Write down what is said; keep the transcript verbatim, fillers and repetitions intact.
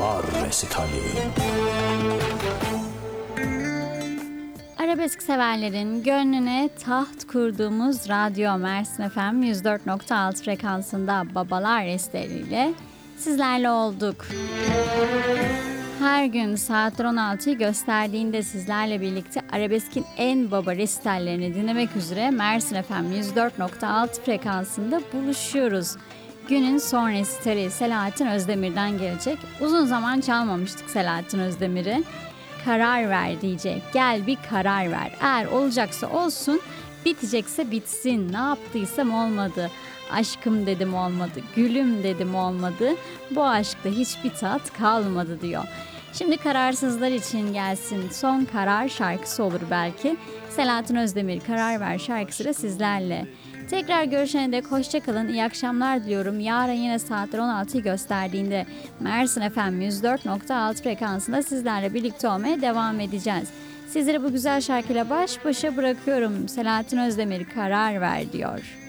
Babalar Resitali. Arabesk severlerin gönlüne taht kurduğumuz Radyo Mersin F M yüz dört nokta altı frekansında Babalar Resitali sizlerle olduk. Her gün saat on altıyı gösterdiğinde sizlerle birlikte Arabesk'in en baba resitallerini dinlemek üzere Mersin F M yüz dört nokta altı frekansında buluşuyoruz. Günün son resitali Selahattin Özdemir'den gelecek. Uzun zaman çalmamıştık Selahattin Özdemir'i. Karar ver diyecek. Gel bir karar ver. Eğer olacaksa olsun, bitecekse bitsin. Ne yaptıysam olmadı. Aşkım dedim olmadı. Gülüm dedim olmadı. Bu aşkta hiçbir tat kalmadı diyor. Şimdi kararsızlar için gelsin. Son karar şarkısı olur belki. Selahattin Özdemir Karar Ver şarkısı da sizlerle. Tekrar görüşene dek hoşça kalın. İyi akşamlar diliyorum. Yarın yine saatler on altıyı gösterdiğinde Mersin F M yüz dört nokta altı frekansında sizlerle birlikte olmaya devam edeceğiz. Sizleri bu güzel şarkıyla baş başa bırakıyorum. Selahattin Özdemir Karar Ver diyor.